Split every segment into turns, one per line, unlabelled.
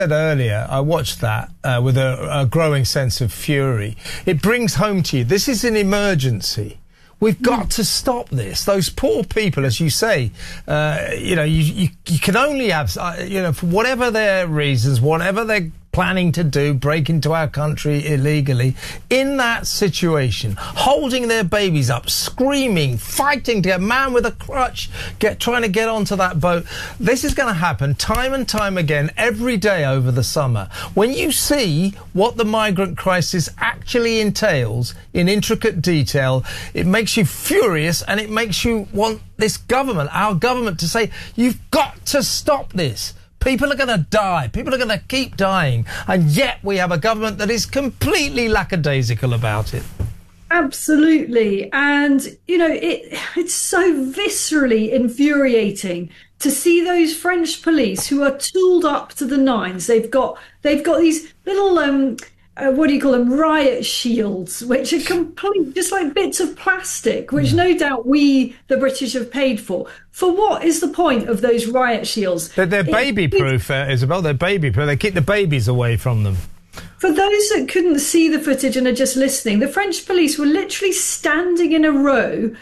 Earlier, I watched that with a growing sense of fury. It brings home to you, this is an emergency. We've got to stop this. Those poor people, as you say, you can only have, for whatever their reasons, whatever they're planning to do, break into our country illegally, in that situation, holding their babies up, screaming, fighting to get a man with a crutch, trying to get onto that boat. This is going to happen time and time again every day over the summer. When you see what the migrant crisis actually entails in intricate detail, it makes you furious and it makes you want this government, our government, to say, you've got to stop this. People are going to die. People are going to keep dying. And yet we have a government that is completely lackadaisical about it.
Absolutely. And, it's so viscerally infuriating to see those French police who are tooled up to the nines. They've got these little, what do you call them, riot shields, which are complete, just like bits of plastic, which no doubt we, the British, have paid for. For what is the point of those riot shields?
They're baby-proof, Isabel. They're baby-proof. They keep the babies away from them.
For those that couldn't see the footage and are just listening, the French police were literally standing in a row,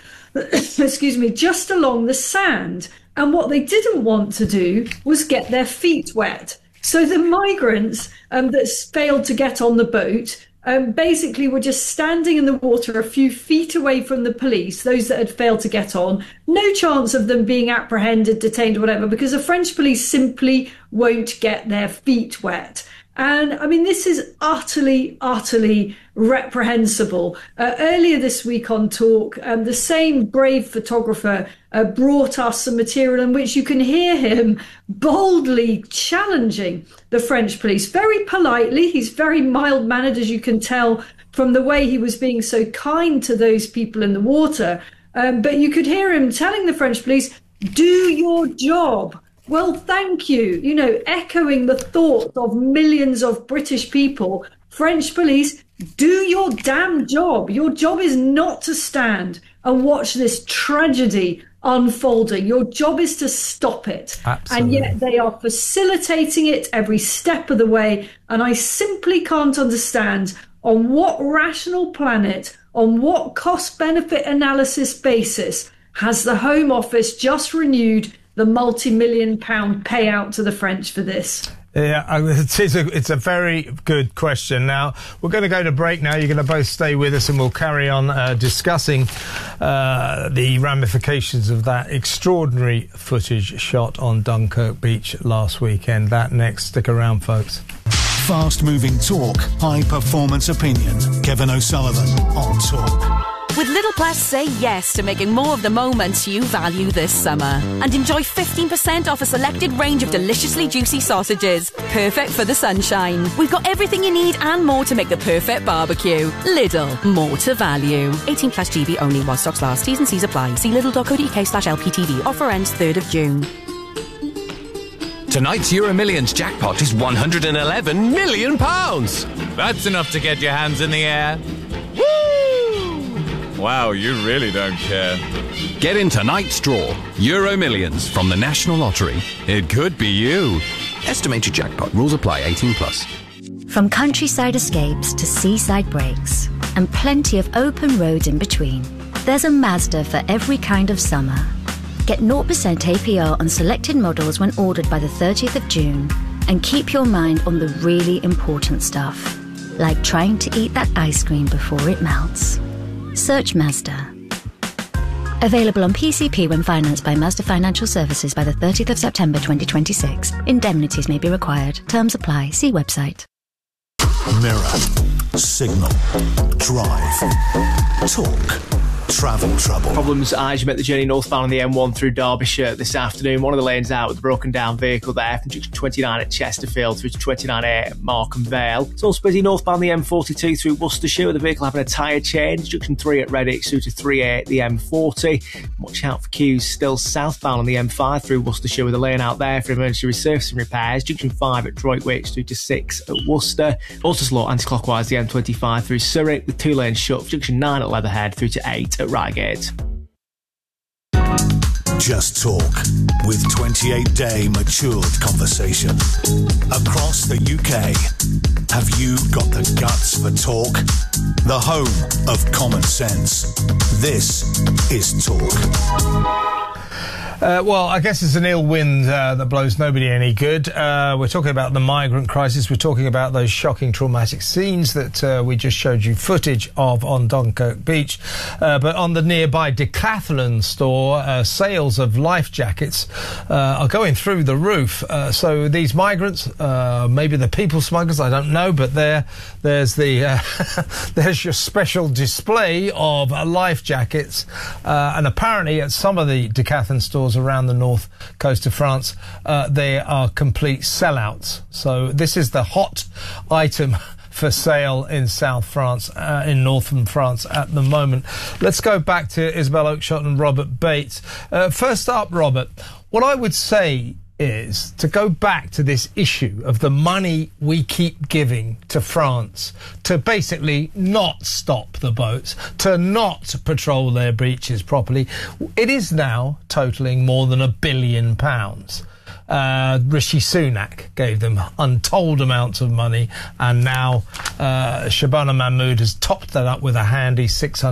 just along the sand. And what they didn't want to do was get their feet wet. So the migrants that failed to get on the boat basically were just standing in the water a few feet away from the police, those that had failed to get on. No chance of them being apprehended, detained, or whatever, because the French police simply won't get their feet wet. And, I mean, this is utterly, utterly reprehensible. Earlier this week on Talk, the same brave photographer brought us some material in which you can hear him boldly challenging the French police. Very politely. He's very mild-mannered, as you can tell from the way he was being so kind to those people in the water. But you could hear him telling the French police, do your job. Well, thank you. Echoing the thoughts of millions of British people, French police, do your damn job. Your job is not to stand and watch this tragedy unfolding. Your job is to stop it.
Absolutely.
And yet they are facilitating it every step of the way. And I simply can't understand on what rational planet, on what cost-benefit analysis basis has the Home Office just renewed the multi-million-pound payout to the French for this?
Yeah, it's a very good question. Now, we're going to go to break now. You're going to both stay with us and we'll carry on discussing the ramifications of that extraordinary footage shot on Dunkirk Beach last weekend. That next. Stick around, folks.
Fast-moving talk, high-performance opinion. Kevin O'Sullivan on Talk.
With Lidl Plus, say yes to making more of the moments you value this summer. And enjoy 15% off a selected range of deliciously juicy sausages. Perfect for the sunshine. We've got everything you need and more to make the perfect barbecue. Lidl, more to value. 18 plus GB only while stocks last. T's and C's apply. See lidl.co.uk/LPTV. Offer ends 3rd of June.
Tonight's Euro Millions jackpot is £111 million.
That's enough to get your hands in the air. Wow, you really don't care.
Get in tonight's draw. Euro Millions from the National Lottery. It could be you. Estimated jackpot. Rules apply. 18 plus.
From countryside escapes to seaside breaks, and plenty of open roads in between, there's a Mazda for every kind of summer. Get 0% APR on selected models when ordered by the 30th of June, and keep your mind on the really important stuff, like trying to eat that ice cream before it melts. Search Mazda. Available on PCP when financed by Mazda Financial Services by the 30th of September 2026. Indemnities may be required. Terms apply. See website.
Mirror. Signal. Drive. Talk. Travel trouble.
Problems as you make the journey northbound on the M1 through Derbyshire this afternoon. One of the lanes out with a broken down vehicle there from junction 29 at Chesterfield through to 29A at Markham Vale. It's also busy northbound the M42 through Worcestershire with the vehicle having a tyre change. Junction 3 at Redditch through to 3A at the M40. Watch out for queues still southbound on the M5 through Worcestershire with a lane out there for emergency resurfacing repairs. Junction 5 at Droitwich through to 6 at Worcester. Also slow anti-clockwise the M25 through Surrey with 2 lanes shut for junction 9 at Leatherhead through to 8 at Reigate.
Just talk with 28-day matured conversation. Across the UK, have you got the guts for talk? The home of common sense. This is Talk.
Well, I guess it's an ill wind that blows nobody any good. We're talking about the migrant crisis. We're talking about those shocking, traumatic scenes that we just showed you footage of on Dunkirk Beach. But on the nearby Decathlon store, sales of life jackets are going through the roof. So these migrants, maybe the people smugglers, I don't know, but there's the there's your special display of life jackets. And apparently at some of the Decathlon stores around the north coast of France, they are complete sellouts. So this is the hot item for sale in South France, in northern France at the moment. Let's go back to Isabel Oakeshott and Robert Bates. First up, Robert, what I would say is to go back to this issue of the money we keep giving to France to basically not stop the boats, to not patrol their beaches properly. It is now totalling more than £1 billion. Rishi Sunak gave them untold amounts of money, and now Shabana Mahmood has topped that up with a handy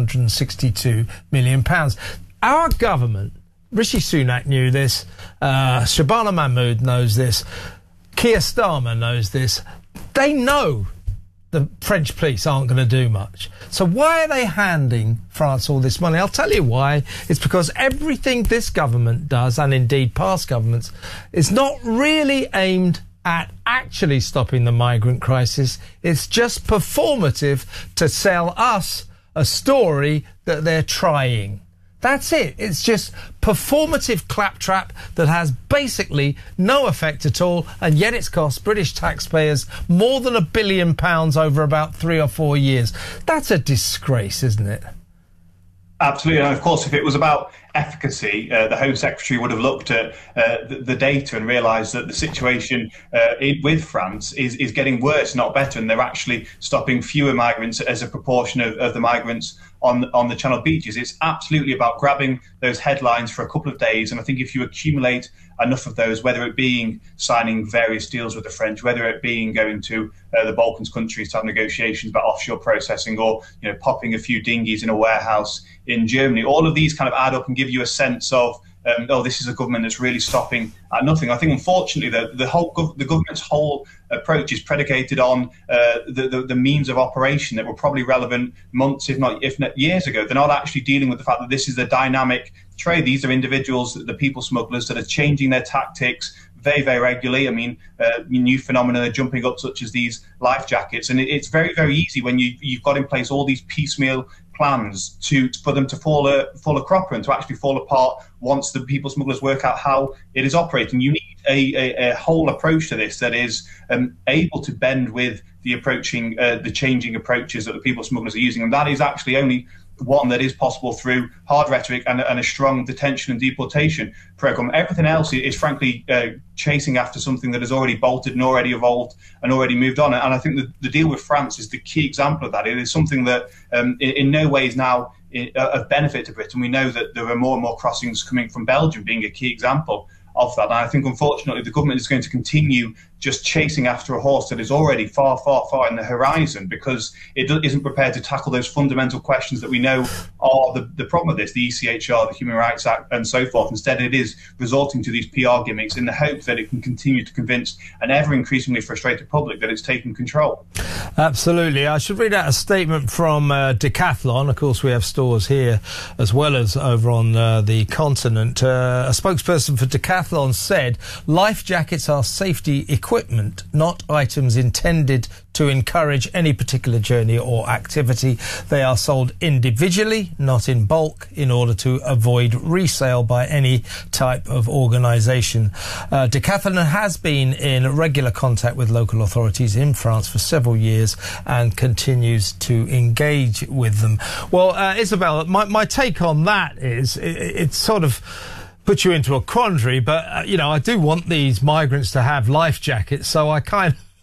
£662 million. Our government, Rishi Sunak knew this, Shabana Mahmood knows this, Keir Starmer knows this. They know the French police aren't going to do much. So why are they handing France all this money? I'll tell you why. It's because everything this government does, and indeed past governments, is not really aimed at actually stopping the migrant crisis. It's just performative to sell us a story that they're trying. That's it. It's just performative claptrap that has basically no effect at all, and yet it's cost British taxpayers more than £1 billion over about 3 or 4 years. That's a disgrace, isn't it?
Absolutely, and of course, if it was about efficacy, the Home Secretary would have looked at the data and realised that the situation with France is getting worse, not better, and they're actually stopping fewer migrants as a proportion of the migrants on the Channel beaches. It's absolutely about grabbing those headlines for a couple of days, and I think if you accumulate enough of those, whether it being signing various deals with the French, whether it being going to the Balkans countries to have negotiations about offshore processing, or popping a few dinghies in a warehouse in Germany, all of these kind of add up and give you a sense of this is a government that's really stopping at nothing. I think, unfortunately, the government's whole approach is predicated on the means of operation that were probably relevant months, if not years ago. They're not actually dealing with the fact that this is a dynamic trade. These are individuals, the people smugglers, that are changing their tactics very, very regularly. I mean, new phenomena are jumping up, such as these life jackets. And it's very, very easy when you've got in place all these piecemeal plans for them to fall a cropper and to actually fall apart once the people smugglers work out how it is operating. You need a whole approach to this that is able to bend with the changing approaches that the people smugglers are using, and that is actually only one that is possible through hard rhetoric and a strong detention and deportation program. Everything else is frankly chasing after something that has already bolted and already evolved and already moved on. And I think the deal with France is the key example of that. It is something that in no way is now of benefit to Britain. We know that there are more and more crossings coming from Belgium, being a key example of that. And I think, unfortunately, the government is going to continue just chasing after a horse that is already far, far, far in the horizon, because it isn't prepared to tackle those fundamental questions that we know are the problem of this, the ECHR, the Human Rights Act, and so forth. Instead, it is resorting to these PR gimmicks in the hope that it can continue to convince an ever-increasingly frustrated public that it's taken control.
Absolutely. I should read out a statement from Decathlon. Of course, we have stores here as well as over on the continent. A spokesperson for Decathlon said, life jackets are safety equipment, not items intended to encourage any particular journey or activity. They are sold individually, not in bulk, in order to avoid resale by any type of organisation. Decathlon has been in regular contact with local authorities in France for several years and continues to engage with them. Well, Isabel, my take on that is it's sort of put you into a quandary, but I do want these migrants to have life jackets, so I kind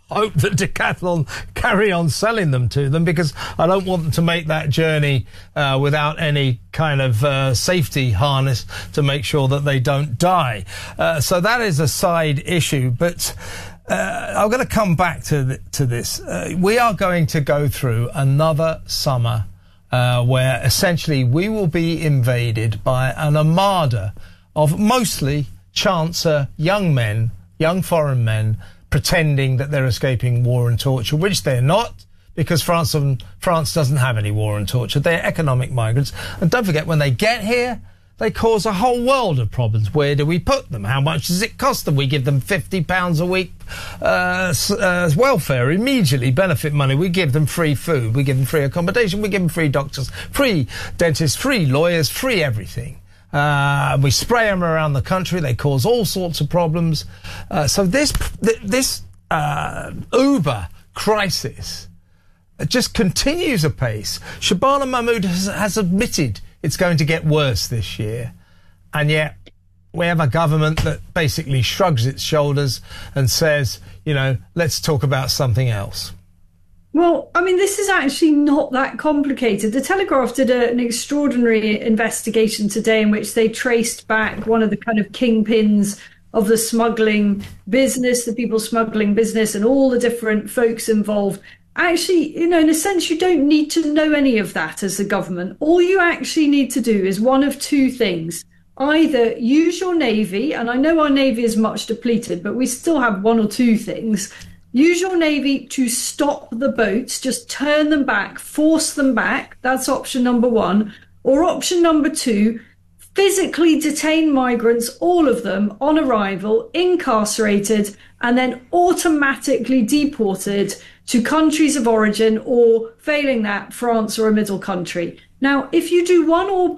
hope that Decathlon carry on selling them to them, because I don't want them to make that journey without any kind of safety harness to make sure that they don't die. So that is a side issue. But I'm going to come back to this. We are going to go through another summer where essentially we will be invaded by an armada of mostly chancer young men, young foreign men, pretending that they're escaping war and torture, which they're not, because France doesn't have any war and torture. They're economic migrants. And don't forget, when they get here, they cause a whole world of problems. Where do we put them? How much does it cost them? We give them £50 a week welfare immediately, benefit money. We give them free food. We give them free accommodation. We give them free doctors, free dentists, free lawyers, free everything. We spray them around the country. They cause all sorts of problems. So this Uber crisis just continues apace. Shabana Mahmood has admitted it's going to get worse this year. And yet we have a government that basically shrugs its shoulders and says, let's talk about something else.
Well, I mean, this is actually not that complicated. The Telegraph did an extraordinary investigation today in which they traced back one of the kind of kingpins of the smuggling business, the people smuggling business, and all the different folks involved. Actually, in a sense, you don't need to know any of that as the government. All you actually need to do is one of two things. Either use your Navy, and I know our Navy is much depleted, but we still have one or two things. Use your Navy to stop the boats, just turn them back, force them back. That's option number one. Or option number two, physically detain migrants, all of them, on arrival, incarcerated, and then automatically deported to countries of origin, or failing that, France or a middle country. Now, if you do one or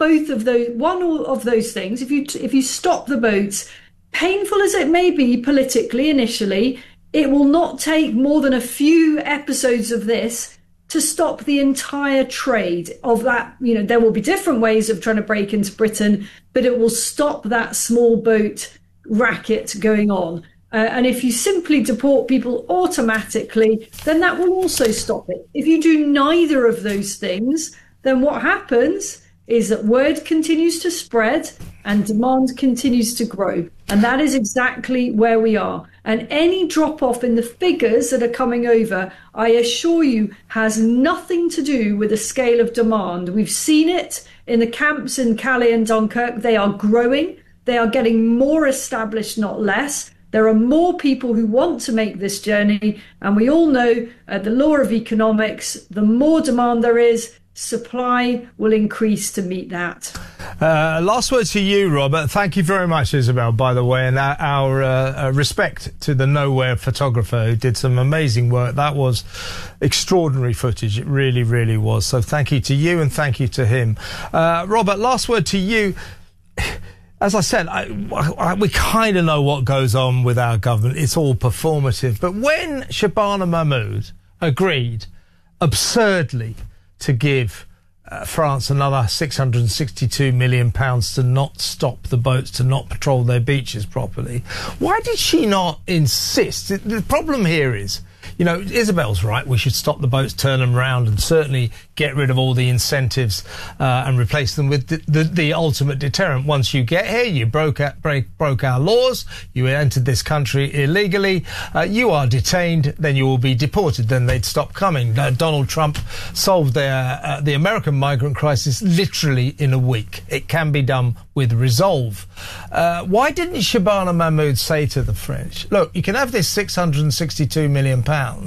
of those things, if you stop the boats, painful as it may be politically initially, it will not take more than a few episodes of this to stop the entire trade of that. There will be different ways of trying to break into Britain, but it will stop that small boat racket going on. And if you simply deport people automatically, then that will also stop it. If you do neither of those things, then what happens is that word continues to spread and demand continues to grow. And that is exactly where we are. And any drop-off in the figures that are coming over, I assure you, has nothing to do with the scale of demand. We've seen it in the camps in Calais and Dunkirk. They are growing. They are getting more established, not less. There are more people who want to make this journey. And we all know the law of economics, the more demand there is, supply will increase to meet that.
Last word to you, Robert. Thank you very much, Isabel, by the way, and our respect to the Nowhere photographer who did some amazing work. That was extraordinary footage. It really, really was. So thank you to you and thank you to him. Robert, last word to you. As I said, we kind of know what goes on with our government. It's all performative. But when Shabana Mahmood agreed absurdly to give France another £662 million to not stop the boats, to not patrol their beaches properly, why did she not insist? The problem here is, Isabel's right, we should stop the boats, turn them around, and certainly get rid of all the incentives and replace them with the ultimate deterrent. Once you get here, you broke our laws, you entered this country illegally, you are detained, then you will be deported, then they'd stop coming. Donald Trump solved the American migrant crisis literally in a week. It can be done with resolve. Why didn't Shabana Mahmood say to the French, look, you can have this £662 million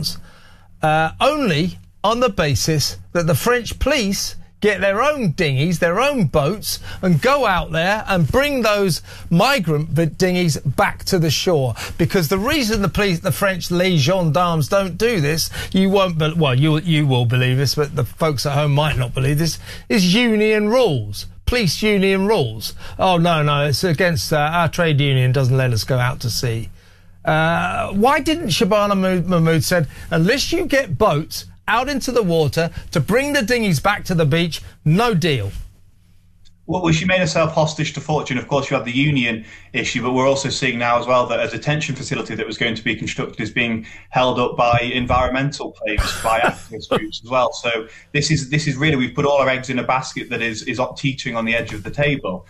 only on the basis that the French police get their own dinghies, their own boats, and go out there and bring those migrant dinghies back to the shore. Because the reason the French les gendarmes don't do this, you will believe this, but the folks at home might not believe this, is union rules. Police union rules. Oh, no, it's against our trade union doesn't let us go out to sea. Why didn't Shabana Mahmood said, unless you get boats out into the water to bring the dinghies back to the beach, no deal?
Well, she made herself hostage to fortune. Of course, you have the union issue, but we're also seeing now as well that a detention facility that was going to be constructed is being held up by environmental claims, by activist groups as well. So this is really, we've put all our eggs in a basket that is teetering on the edge of the table.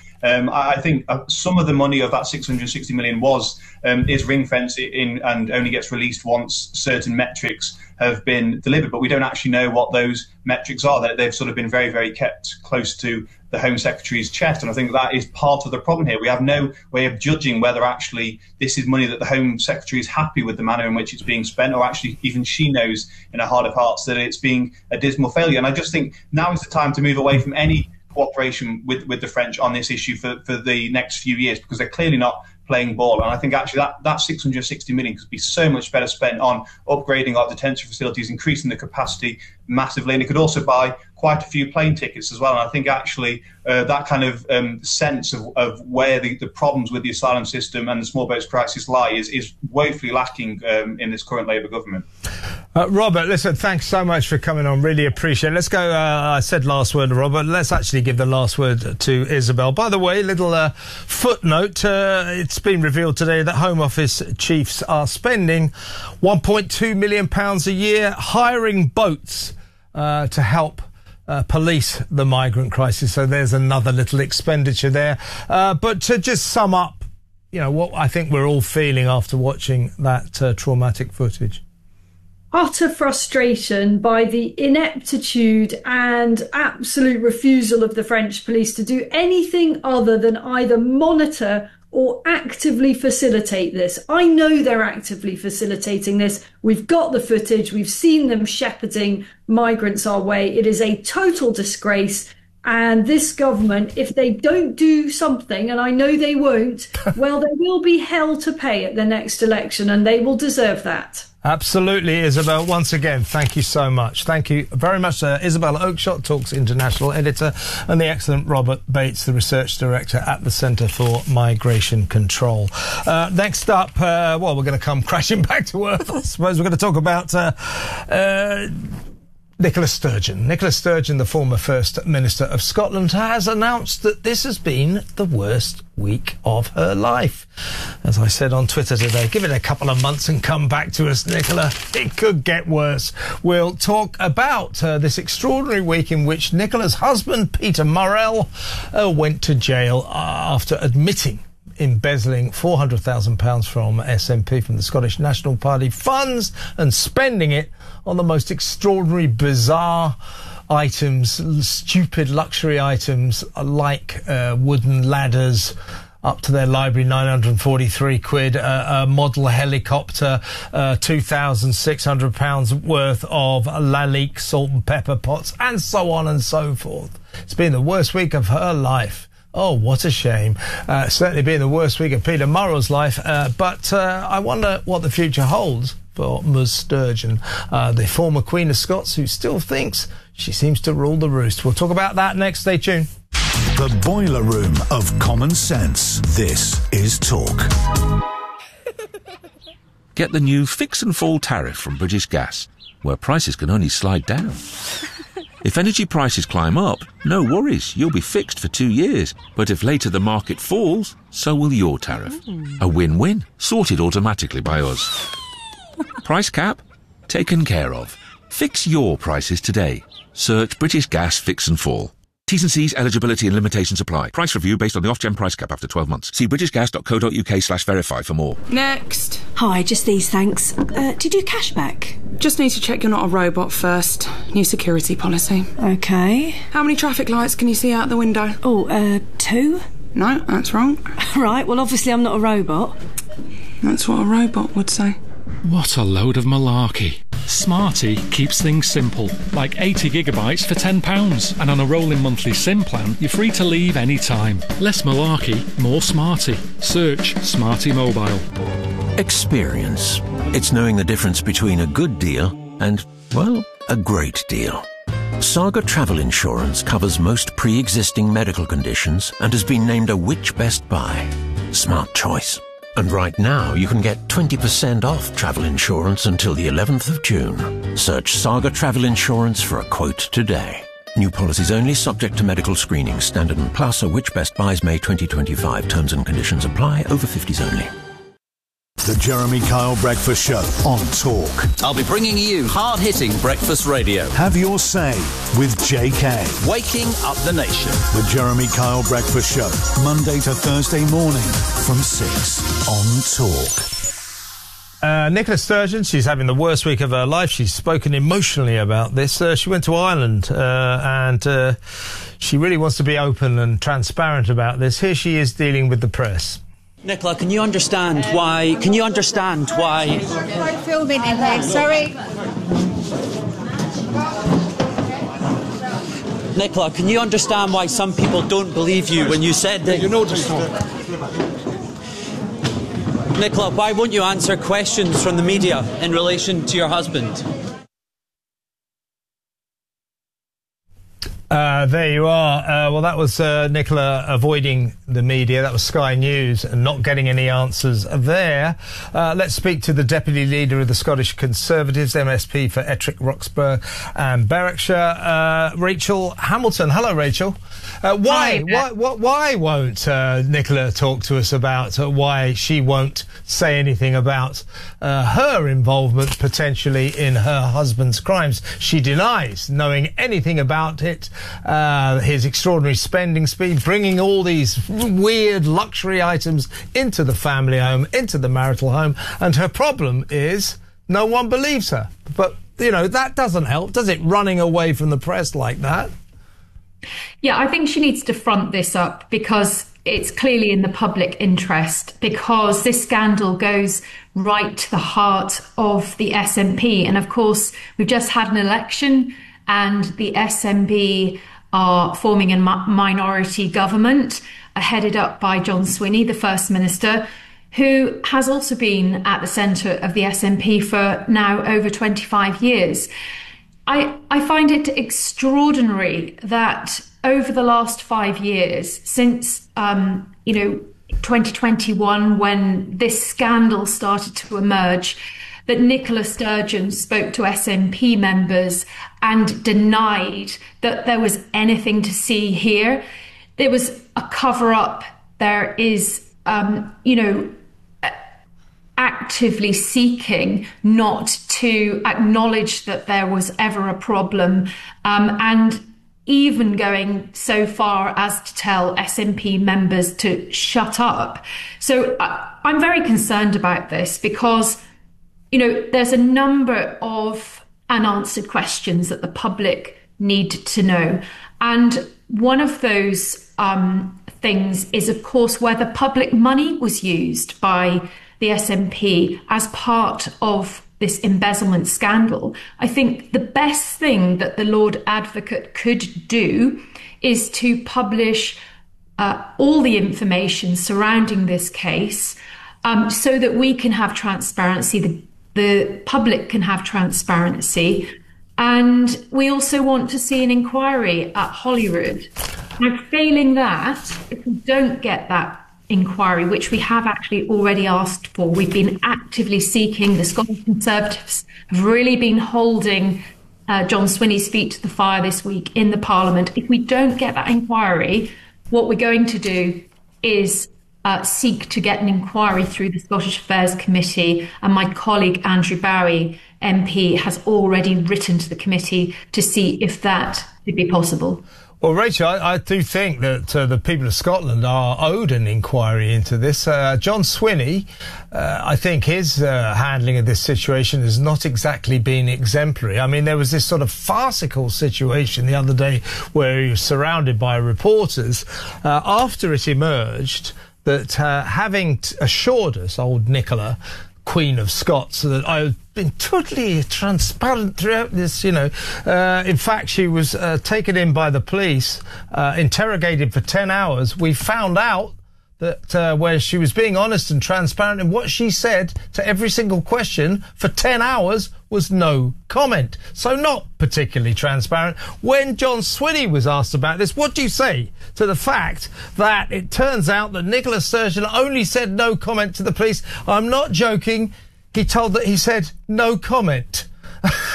I think some of the money of that 660 million is ring-fenced in and only gets released once certain metrics have been delivered, but we don't actually know what those metrics are. They've sort of been very, very kept close to the Home Secretary's chest, and I think that is part of the problem here. We have no way of judging whether actually this is money that the Home Secretary is happy with the manner in which it's being spent, or actually even she knows in her heart of hearts that it's being a dismal failure. And I just think now is the time to move away from any cooperation with the French on this issue for the next few years, because they're clearly not playing ball. And I think actually that 660 million could be so much better spent on upgrading our detention facilities, increasing the capacity massively, and it could also buy quite a few plane tickets as well. And I think actually that kind of sense of where the problems with the asylum system and the small boats crisis lie is woefully lacking in this current Labour government.
Robert, listen, thanks so much for coming on. Really appreciate it. Let's go. I said last word, Robert. Let's actually give the last word to Isabel. By the way, little footnote. It's been revealed today that Home Office chiefs are spending £1.2 million a year hiring boats to help police the migrant crisis. So there's another little expenditure there. But to just sum up, what I think we're all feeling after watching that traumatic footage.
Utter frustration by the ineptitude and absolute refusal of the French police to do anything other than either monitor or actively facilitate this. I know they're actively facilitating this. We've got the footage. We've seen them shepherding migrants our way. It is a total disgrace. And this government, if they don't do something, and I know they won't, well, they will be hell to pay at the next election, and they will deserve that.
Absolutely, Isabel. Once again, thank you so much. Thank you very much, Isabel Oakeshott, Talks International editor, and the excellent Robert Bates, the research director at the Centre for Migration Control. Next up, we're going to come crashing back to earth. I suppose we're going to talk about Nicola Sturgeon. Nicola Sturgeon, the former First Minister of Scotland, has announced that this has been the worst week of her life. As I said on Twitter today, give it a couple of months and come back to us, Nicola. It could get worse. We'll talk about this extraordinary week in which Nicola's husband, Peter Murrell, went to jail after admitting embezzling £400,000 from SNP, from the Scottish National Party funds, and spending it on the most extraordinary, bizarre items, stupid luxury items like wooden ladders up to their library, £943, a model helicopter, £2,600 worth of Lalique salt and pepper pots, and so on and so forth. It's been the worst week of her life. Oh, what a shame. Certainly been the worst week of Peter Murrell's life. But I wonder what the future holds for Ms Sturgeon, the former Queen of Scots, who still thinks she seems to rule the roost. We'll talk about that next. Stay tuned.
The boiler room of common sense. This is Talk.
Get the new Fix and Fall tariff from British Gas, where prices can only slide down. If energy prices climb up, no worries, you'll be fixed for 2 years. But if later the market falls, so will your tariff. A win-win, sorted automatically by us. Price cap? Taken care of. Fix your prices today. Search British Gas Fix and Fall. T's and C's, eligibility and limitations apply. Price review based on the Ofgem price cap after 12 months. See britishgas.co.uk/verify for more.
Next.
Hi, just these, thanks. Do you do cashback?
Just need to check you're not a robot first. New security policy.
Okay.
How many traffic lights can you see out the window?
2?
No, that's wrong.
Right, well, obviously I'm not a robot.
That's what a robot would say.
What a load of malarkey. Smarty keeps things simple, like 80 gigabytes for £10. And on a rolling monthly SIM plan, you're free to leave any time. Less malarkey, more Smarty. Search Smarty Mobile.
Experience. It's knowing the difference between a good deal and, well, a great deal. Saga Travel Insurance covers most pre-existing medical conditions and has been named a Which Best Buy. Smart choice. And right now, you can get 20% off travel insurance until the 11th of June. Search Saga Travel Insurance for a quote today. New policies only, subject to medical screening. Standard and Plus, or which Best Buys May 2025. Terms and conditions apply. Over 50s only.
The Jeremy Kyle Breakfast Show on Talk.
I'll be bringing you hard-hitting breakfast radio.
Have your say with JK.
Waking up the nation.
The Jeremy Kyle Breakfast Show, Monday to Thursday morning from 6 on Talk.
Nicola Sturgeon, she's having the worst week of her life. She's spoken emotionally about this. She went to Ireland and she really wants to be open and transparent about this. Here she is dealing with the press.
Nicola, can you understand why? Can you understand why?
I'm filming in here. Sorry.
Nicola, can you understand why some people don't believe you when you said that?
You know this talk.
Nicola, why won't you answer questions from the media in relation to your husband?
There you are. Well, that was Nicola avoiding the media. That was Sky News and not getting any answers there. Let's speak to the Deputy Leader of the Scottish Conservatives, MSP for Ettrick, Roxburgh and Berwickshire, Rachel Hamilton. Hello, Rachel. Why won't Nicola talk to us about why she won't say anything about her involvement potentially in her husband's crimes? She denies knowing anything about it. His extraordinary spending speed, bringing all these weird luxury items into the family home, into the marital home, and her problem is no one believes her. But, you know, that doesn't help, does it, running away from the press like that?
Yeah, I think she needs to front this up because it's clearly in the public interest, because this scandal goes right to the heart of the SNP. And of course, we've just had an election and the SNP are forming a minority government headed up by John Swinney, the First Minister, who has also been at the centre of the SNP for now over 25 years. I find it extraordinary that over the last 5 years, since 2021, when this scandal started to emerge, that Nicola Sturgeon spoke to SNP members and denied that there was anything to see here. There was a cover-up. There is, actively seeking not to acknowledge that there was ever a problem, and even going so far as to tell SNP members to shut up. So I'm very concerned about this because, there's a number of unanswered questions that the public need to know. And one of those things is, of course, whether public money was used by the SNP as part of this embezzlement scandal. I think the best thing that the Lord Advocate could do is to publish all the information surrounding this case so that we can have transparency, the public can have transparency. And we also want to see an inquiry at Holyrood. Now, failing that, if we don't get that inquiry, which we have actually already asked for, we've been actively seeking, the Scottish Conservatives have really been holding John Swinney's feet to the fire this week in the Parliament. If we don't get that inquiry, what we're going to do is seek to get an inquiry through the Scottish Affairs Committee, and my colleague Andrew Bowie MP has already written to the committee to see if that could be possible.
Well, Rachel, I do think that the people of Scotland are owed an inquiry into this. John Swinney, I think his handling of this situation has not exactly been exemplary. I mean, there was this sort of farcical situation the other day where he was surrounded by reporters after it emerged that having assured us, old Nicola, Queen of Scots, that I've been totally transparent throughout this, in fact, she was taken in by the police, interrogated for 10 hours. We found out that where she was being honest and transparent, and what she said to every single question for 10 hours was no comment. So not particularly transparent. When John Swinney was asked about this, what do you say to the fact that it turns out that Nicola Sturgeon only said no comment to the police? I'm not joking. He said no comment.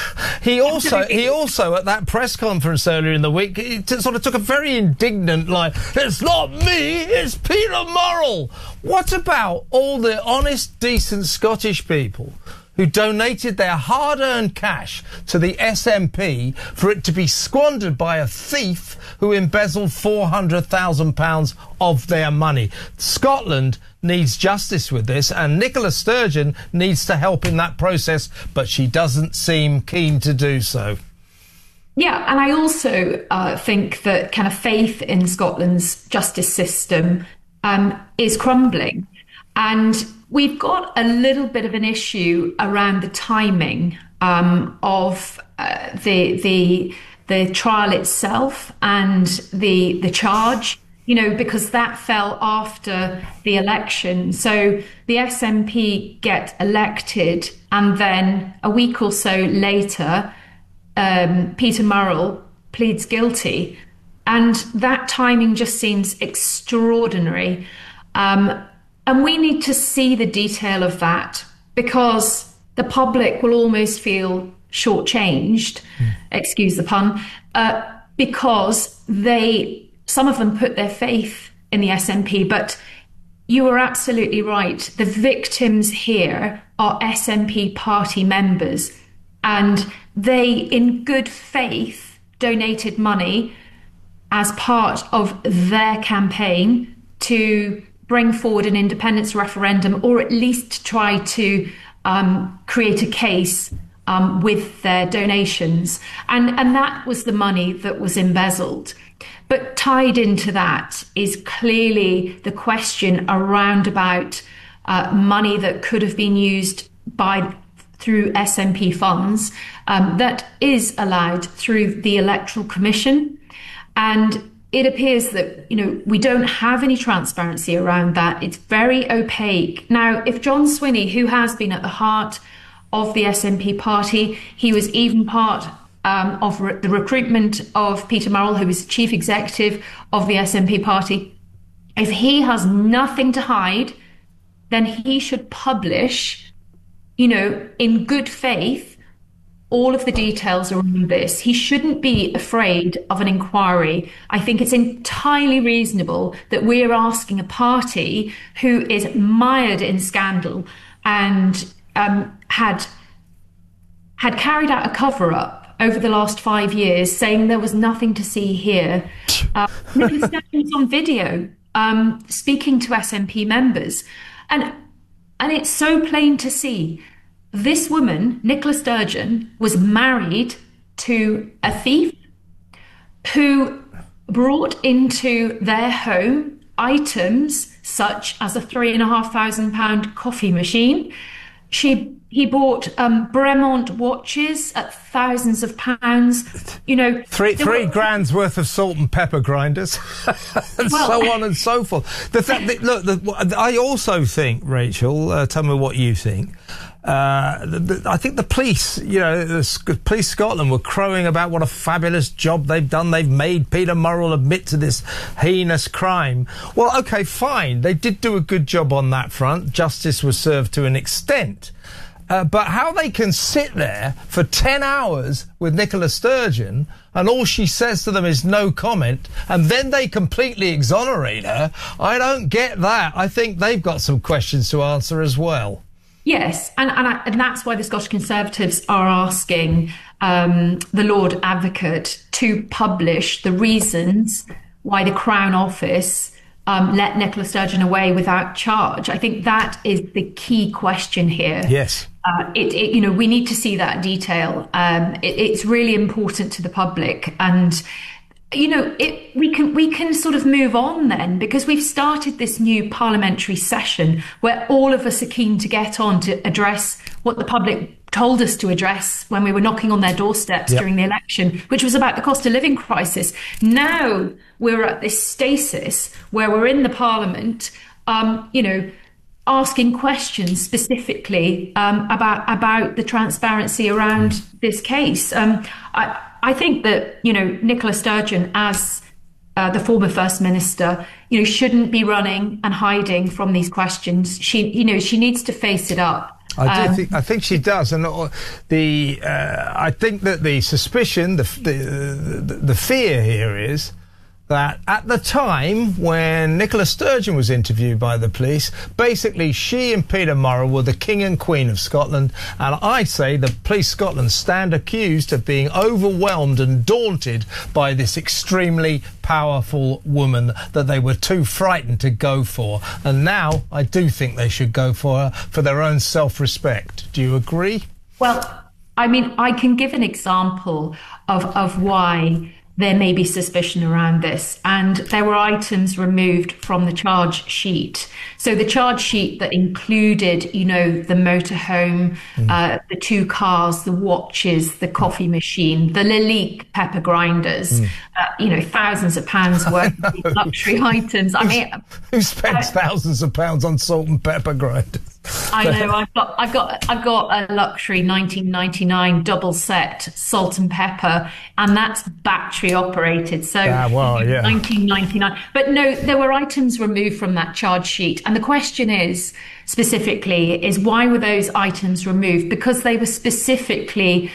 He also at that press conference earlier in the week, he sort of took a very indignant line. It's not me, it's Peter Murrell. What about all the honest, decent Scottish people who donated their hard-earned cash to the SNP for it to be squandered by a thief who embezzled £400,000 of their money? Scotland needs justice with this, and Nicola Sturgeon needs to help in that process, but she doesn't seem keen to do so.
Yeah, and I also think that kind of faith in Scotland's justice system is crumbling. And we've got a little bit of an issue around the timing of the trial itself and the charge, because that fell after the election. So the SNP get elected, and then a week or so later, Peter Murrell pleads guilty. And that timing just seems extraordinary. And we need to see the detail of that, because the public will almost feel shortchanged, excuse the pun, because some of them put their faith in the SNP. But you are absolutely right. The victims here are SNP party members, and they, in good faith, donated money as part of their campaign to bring forward an independence referendum, or at least try to create a case with their donations. And that was the money that was embezzled. But tied into that is clearly the question around about money that could have been used through SNP funds that is allowed through the Electoral Commission. And it appears that, we don't have any transparency around that. It's very opaque. Now, if John Swinney, who has been at the heart of the SNP party, he was even part of the recruitment of Peter Murrell, who is chief executive of the SNP party, if he has nothing to hide, then he should publish, in good faith, all of the details around this. He shouldn't be afraid of an inquiry. I think it's entirely reasonable that we're asking a party who is mired in scandal and had carried out a cover-up over the last 5 years, saying there was nothing to see here. Nicola Sturgeon was on video speaking to SNP members, and it's so plain to see. This woman, Nicola Sturgeon, was married to a thief who brought into their home items such as a £3,500 coffee machine. He bought Bremont watches at thousands of pounds.
Three grand's worth of salt and pepper grinders, and so on and so forth. I also think, Rachel, tell me what you think. I think the police, the police Scotland were crowing about what a fabulous job they've done. They've made Peter Murrell admit to this heinous crime. Well, OK, fine. They did do a good job on that front. Justice was served to an extent. But how they can sit there for 10 hours with Nicola Sturgeon and all she says to them is no comment, and then they completely exonerate her, I don't get that. I think they've got some questions to answer as well.
Yes, and that's why the Scottish Conservatives are asking the Lord Advocate to publish the reasons why the Crown Office let Nicola Sturgeon away without charge. I think that is the key question here.
Yes.
We need to see that detail. It's really important to the public, and we can sort of move on then, because we've started this new parliamentary session where all of us are keen to get on to address what the public told us to address when we were knocking on their doorsteps during the election, which was about the cost of living crisis. Now we're at this stasis where we're in the Parliament, asking questions specifically about the transparency around this case. I think that, Nicola Sturgeon, as the former First Minister, shouldn't be running and hiding from these questions. She needs to face it up.
I think she does, and I think that the suspicion, the fear here is that at the time when Nicola Sturgeon was interviewed by the police, basically she and Peter Murrell were the king and queen of Scotland, and I'd say the police Scotland stand accused of being overwhelmed and daunted by this extremely powerful woman that they were too frightened to go for. And now I do think they should go for her for their own self-respect. Do you agree?
Well, I mean, I can give an example of why there may be suspicion around this. And there were items removed from the charge sheet. So the charge sheet that included, you know, the motorhome, the 2 cars, the watches, the coffee machine, the Lalique pepper grinders, you know, thousands of pounds worth of these luxury items. I mean,
who spends thousands of pounds on salt and pepper grinders?
I know. I've got a luxury 1999 double set salt and pepper, and that's battery operated. So 1999. But no, there were items removed from that charge sheet, and the question is why were those items removed? Because they were specifically.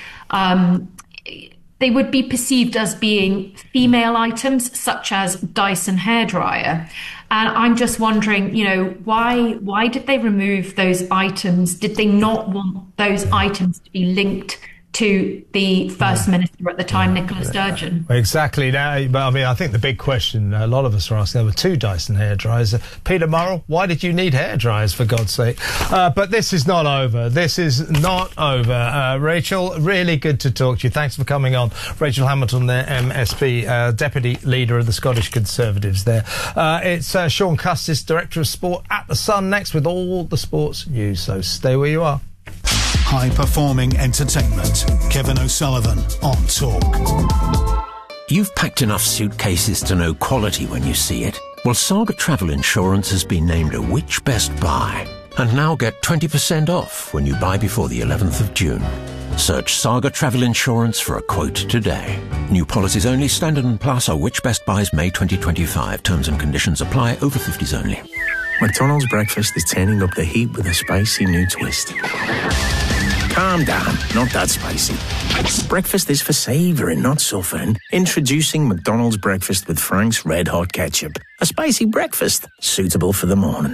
They would be perceived as being female items, such as Dyson hairdryer. And I'm just wondering, you know, why did they remove those items? Did they not want those items to be linked to the First Minister at the time, Nicola Sturgeon?
Exactly. Now, but I mean, I think the big question a lot of us are asking, there were 2 Dyson hairdryers. Peter Murrell, why did you need hairdryers, for God's sake? But this is not over. This is not over. Rachel, really good to talk to you. Thanks for coming on. Rachel Hamilton there, MSP, Deputy Leader of the Scottish Conservatives there. It's Sean Custis, Director of Sport at The Sun, next with all the sports news. So stay where you are.
High-performing entertainment. Kevin O'Sullivan on Talk.
You've packed enough suitcases to know quality when you see it. Well, Saga Travel Insurance has been named a Which Best Buy. And now get 20% off when you buy before the 11th of June. Search Saga Travel Insurance for a quote today. New policies only. Standard and Plus are Which Best Buys May 2025. Terms and conditions apply. Over 50s only.
McDonald's breakfast is turning up the heat with a spicy new twist. Calm down, not that spicy. Breakfast is for savouring, not suffering. Introducing McDonald's breakfast with Frank's Red Hot Ketchup. A spicy breakfast, suitable for the morning.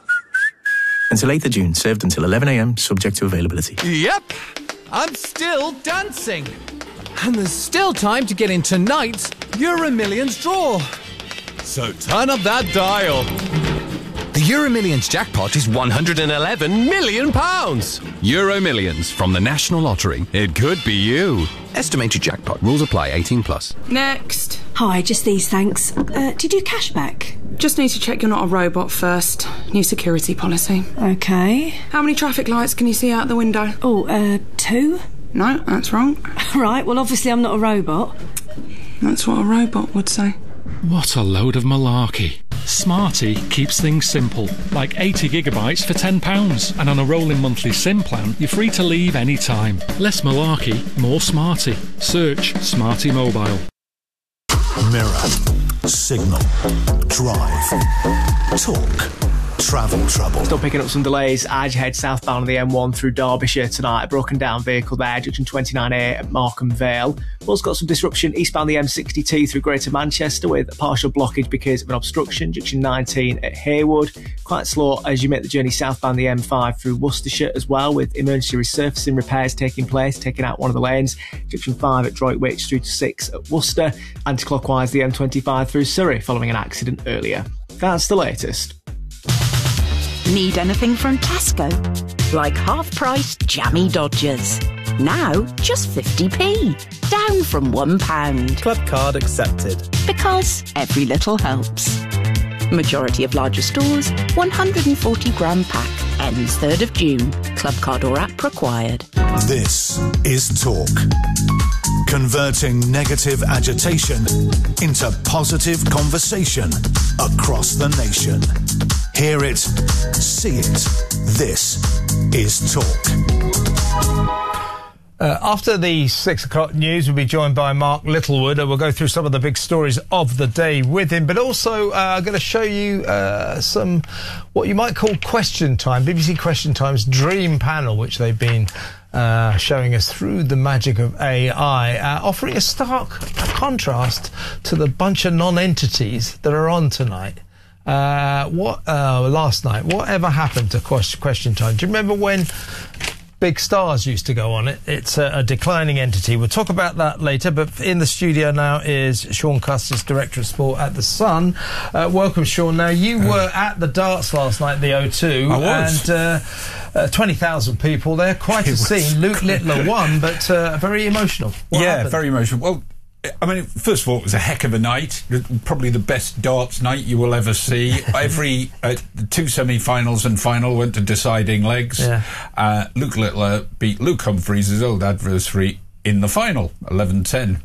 Until 8th of June, served until 11 a.m, subject to availability.
Yep, I'm still dancing. And there's still time to get in tonight's Euro Millions draw. So turn up that dial.
The Euro Millions jackpot is £111 million. Euro Millions from the National Lottery. It could be you. Estimated jackpot. Rules apply. 18+.
Next. Hi, just these, thanks. Did you cash back?
Just need to check you're not a robot first. New security policy.
Okay.
How many traffic lights can you see out the window?
2?
No, that's wrong.
Right, well, obviously I'm not a robot.
That's what a robot would say.
What a load of malarkey. Smarty keeps things simple, like 80 gigabytes for £10. And on a rolling monthly SIM plan, you're free to leave any time. Less malarkey, more Smarty. Search Smarty Mobile.
Mirror, Signal, Drive, Talk, Travel Trouble.
Still picking up some delays as you head southbound on the M1 through Derbyshire tonight. A broken down vehicle there, junction 29A at Markham Vale. We've also got some disruption eastbound the M62 through Greater Manchester with a partial blockage because of an obstruction. Junction 19 at Haywood. Quite slow as you make the journey southbound the M5 through Worcestershire as well, with emergency resurfacing repairs taking place, taking out one of the lanes. Junction 5 at Droitwich through to 6 at Worcester. Anti-clockwise the M25 through Surrey following an accident earlier. That's the latest.
Need anything from Tesco? Like half-price jammy Dodgers. Now, just 50p. Down from £1.
Club card accepted.
Because every little helps. Majority of larger stores, 140-gram pack. Ends 3rd of June. Club card or app required.
This is Talk. Converting negative agitation into positive conversation across the nation. Hear it, see it. This is Talk.
After the 6 o'clock news, we'll be joined by Mark Littlewood, and we'll go through some of the big stories of the day with him. But also, I'm going to show you some what you might call Question Time, BBC Question Time's dream panel, which they've been showing us through the magic of AI, offering a stark contrast to the bunch of non-entities that are on tonight. Last night, whatever happened to Question Time? Do you remember when big stars used to go on it? It's a declining entity. We'll talk about that later, but in the studio now is Sean Custis, Director of Sport at The Sun. Welcome, Sean. Now, you were at the darts last night, the O2.
I was.
And 20,000 people there. Quite a scene. Luke Littler won, but very emotional. What happened? Very
emotional. Well, I mean, first of all, it was a heck of a night. Probably the best darts night you will ever see. Every two semi-finals and final went to deciding legs. Yeah. Luke Littler beat Luke Humphries, his old adversary, in the final, 11-10.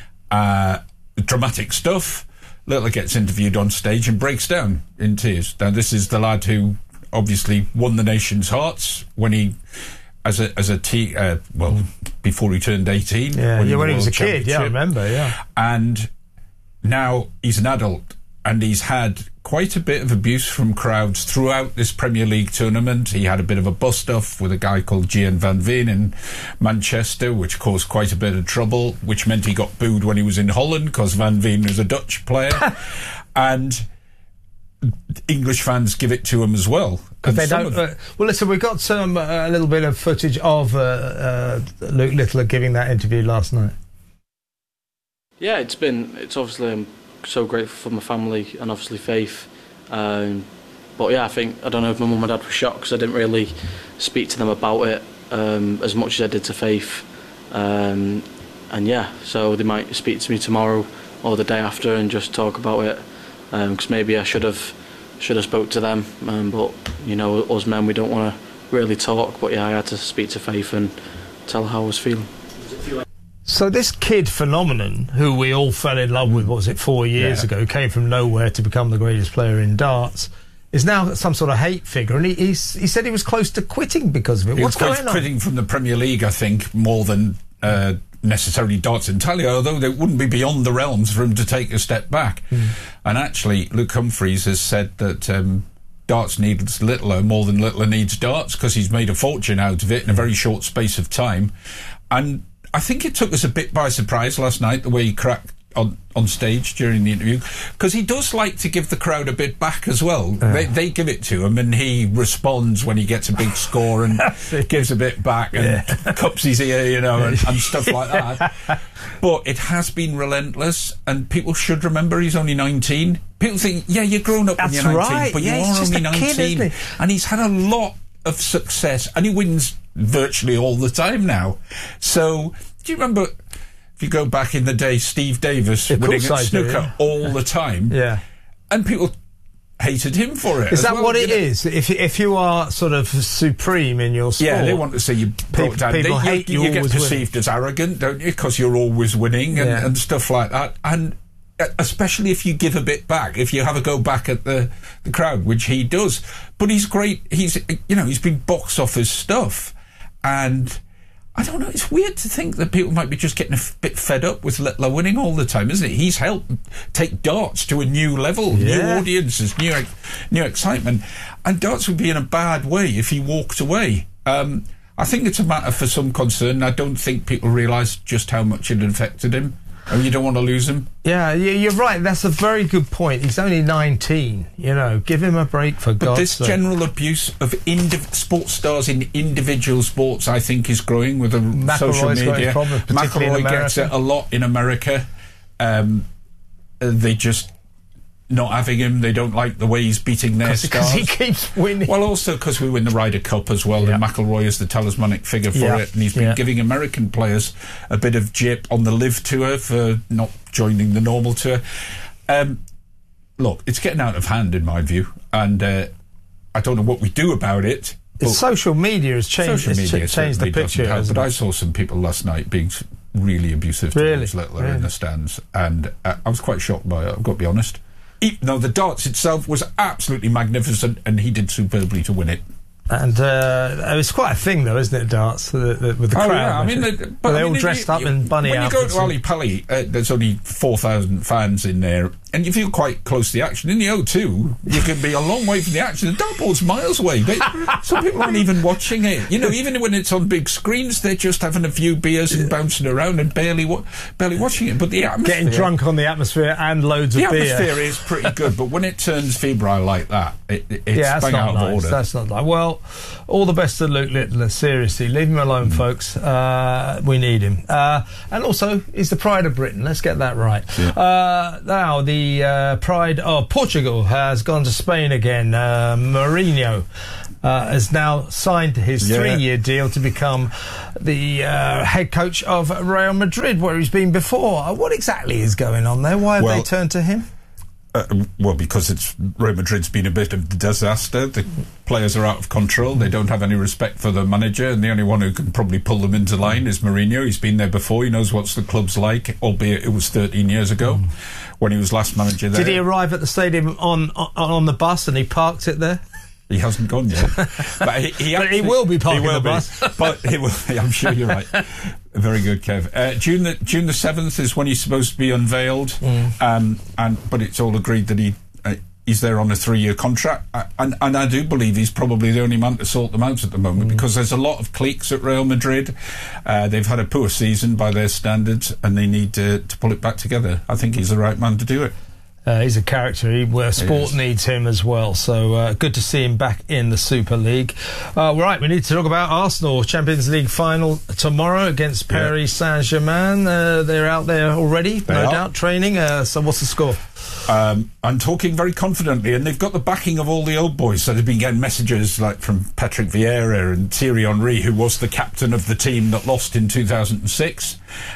Dramatic stuff. Littler gets interviewed on stage and breaks down in tears. Now, this is the lad who obviously won the nation's hearts when he... As a before he turned 18.
When he was a kid, I remember,
And now he's an adult, and he's had quite a bit of abuse from crowds throughout this Premier League tournament. He had a bit of a bust-off with a guy called Gian Van Veen in Manchester, which caused quite a bit of trouble, which meant he got booed when he was in Holland, because Van Veen was a Dutch player. And English fans give it to him as well.
Because they don't. Well, listen, we've got some a little bit of footage of Luke Littler giving that interview last night.
Yeah, it's obviously I'm so grateful for my family and obviously Faith. But yeah, I don't know if my mum and dad were shocked because I didn't really speak to them about it as much as I did to Faith. And yeah, so they might speak to me tomorrow or the day after and just talk about it. Because maybe I should have spoke to them, but you know, us men, we don't want to really talk. But yeah, I had to speak to Faith and tell her how I was feeling.
So this kid phenomenon, who we all fell in love with, what was it, 4 years ago, came from nowhere to become the greatest player in darts, is now some sort of hate figure, and he said he was close to quitting because of it. What's going on? He was
quitting from the Premier League, I think, more than necessarily darts entirely, although it wouldn't be beyond the realms for him to take a step back. And actually, Luke Humphries has said that darts needs Littler more than Littler needs darts, because he's made a fortune out of it in a very short space of time. And I think it took us a bit by surprise last night, the way he cracked on stage during the interview, because he does like to give the crowd a bit back as well. They give it to him, and he responds when he gets a big score and gives a bit back and cups his ear, you know, and stuff like that. But it has been relentless, and people should remember he's only 19. People think, yeah, you're grown up when you're 19, but you are only 19. And he's had a lot of success, and he wins virtually all the time now. So, do you remember... If you go back in the day, Steve Davis winning at snooker all the time, and people hated him for it.
Is that what it is? If you are sort of supreme in your sport,
they want to say you brought down.
People hate you.
You get perceived as arrogant, don't you? Because you're always winning and stuff like that. And especially if you give a bit back, if you have a go back at the crowd, which he does. But he's great. He's been box office stuff, and I don't know, it's weird to think that people might be just getting a bit fed up with Littler winning all the time, isn't it? He's helped take darts to a new level, new audiences, new excitement. And darts would be in a bad way if he walked away. I think it's a matter for some concern. I don't think people realise just how much it affected him. And you don't want to lose him.
Yeah, you're right. That's a very good point. He's only 19. You know, give him a break, for God's sake.
But this general abuse of sports stars in individual sports, I think, is growing with the social media. McIlroy gets it a lot in America. They just not having him. They don't like the way he's beating their stars.
Because he keeps winning.
Well, also because we win the Ryder Cup as well, and McIlroy is the talismanic figure for it, and he's been giving American players a bit of jip on the Live Tour for not joining the normal tour. Look, it's getting out of hand in my view, and I don't know what we do about it.
Social media has changed the picture.
But I saw some people last night being really abusive towards Littler in the stands, and I was quite shocked by it, I've got to be honest. Even though the darts itself was absolutely magnificent, and he did superbly to win it.
And it's quite a thing, though, isn't it, darts, with the crowd?
Yeah. I mean,
they're all dressed up in bunny outfits.
When you go to Ali Pali, there's only 4,000 fans in there, and you feel quite close to the action. In the O2, you can be a long way from the action. The dartboard's miles away. Some people aren't even watching it. You know, even when it's on big screens, they're just having a few beers and bouncing around and barely watching it. But the atmosphere...
Getting drunk on the atmosphere and loads of beer.
The atmosphere is pretty good, but when it turns febrile like that, it's bang out of order.
That's not nice. Well, all the best to Luke Littler, seriously. Leave him alone, folks. We need him. And also, he's the pride of Britain. Let's get that right. Yeah. Now, the pride of Portugal has gone to Spain again. Mourinho has now signed his 3-year deal to become the head coach of Real Madrid, where he's been before. What exactly is going on there? Why have they turned to him?
Well, because Real Madrid's been a bit of a disaster. The players are out of control. They don't have any respect for the manager, and the only one who can probably pull them into line is Mourinho. He's been there before. He knows what the club's like, albeit it was 13 years ago when he was last manager there.
Did he arrive at the stadium on the bus and he parked it there?
He hasn't gone yet. But he
will be parking the bus.
But he will. I'm sure you're right. Very good, Kev. June the 7th is when he's supposed to be unveiled, but it's all agreed that he's there on a 3-year contract, and I do believe he's probably the only man to sort them out at the moment, because there's a lot of cliques at Real Madrid. They've had a poor season by their standards, and they need to pull it back together. I think he's the right man to do it.
He's a character where sport needs him as well, so good to see him back in the Super League. Right, we need to talk about Arsenal. Champions League final tomorrow against Paris Saint-Germain. They're out there already, no doubt, training. So what's the score?
I'm talking very confidently, and they've got the backing of all the old boys. So they've been getting messages like from Patrick Vieira and Thierry Henry, who was the captain of the team that lost in 2006.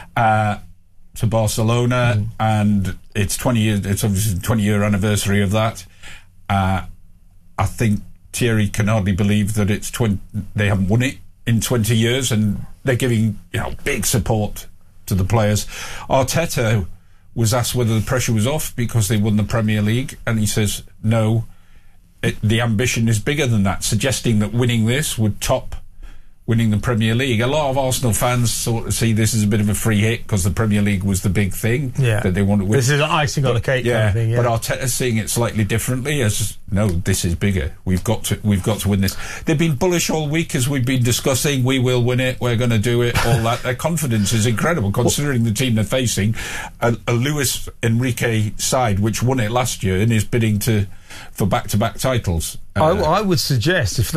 To Barcelona, and it's 20 years. It's obviously the 20-year anniversary of that. I think Thierry can hardly believe that they haven't won it in 20 years, and they're giving big support to the players. Arteta was asked whether the pressure was off because they won the Premier League, and he says no. The ambition is bigger than that, suggesting that winning this would top winning the Premier League. A lot of Arsenal fans sort of see this as a bit of a free hit because the Premier League was the big thing that they want to win.
This is icing on the cake kind of thing.
But Arteta's seeing it slightly differently as, no, this is bigger. We've got to win this. They've been bullish all week as we've been discussing. We will win it. We're going to do it. All that. Their confidence is incredible considering the team they're facing. A Luis Enrique side which won it last year and is bidding for back-to-back titles.
I would suggest if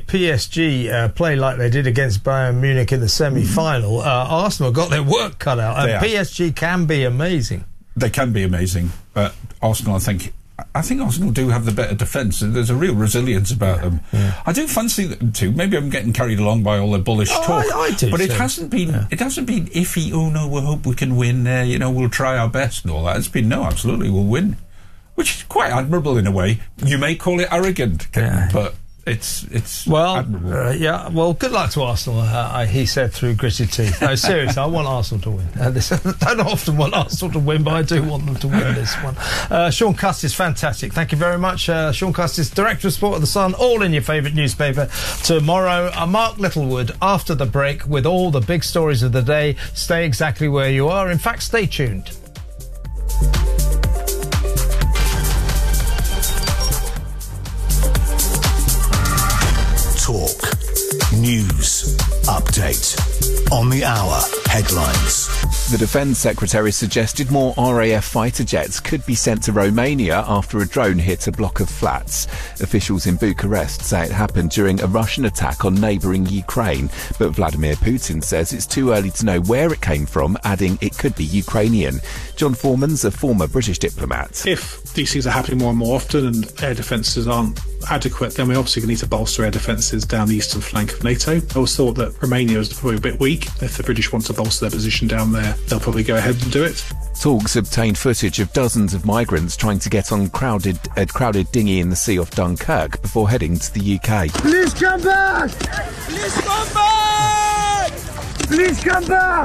PSG play like they did against Bayern Munich in the semi-final, Arsenal got their work cut out, and PSG can be amazing.
They can be amazing, but Arsenal, I think Arsenal do have the better defence. There's a real resilience about them. Yeah. I do fancy them too. Maybe I'm getting carried along by all the bullish talk.
I do,
but it hasn't been iffy. Oh no, we hope we can win. We'll try our best and all that. It's been no, absolutely, we'll win. Which is quite admirable in a way. You may call it arrogant, but it's admirable.
Well, good luck to Arsenal, he said through gritted teeth. No, seriously, I want Arsenal to win. I don't often want Arsenal to win, but I do want them to win this one. Sean Custis, fantastic. Thank you very much. Sean Custis, Director of Sport of The Sun, all in your favourite newspaper. Tomorrow, Mark Littlewood, after the break, with all the big stories of the day. Stay exactly where you are. In fact, stay tuned.
Talk. News. Update. On the hour. Headlines.
The Defence Secretary suggested more RAF fighter jets could be sent to Romania after a drone hit a block of flats. Officials in Bucharest say it happened during a Russian attack on neighbouring Ukraine, but Vladimir Putin says it's too early to know where it came from, adding it could be Ukrainian. John Foreman's a former British diplomat.
If these things are happening more and more often and air defences aren't adequate, then we obviously need to bolster air defences down the eastern flank of NATO. I always thought that Romania was probably a bit weak. If the British want to bolster their position down there, they'll probably go ahead and do it.
Talks obtained footage of dozens of migrants trying to get on a crowded dinghy in the sea off Dunkirk before heading to the UK.
Please come back! Please come back! Please come back!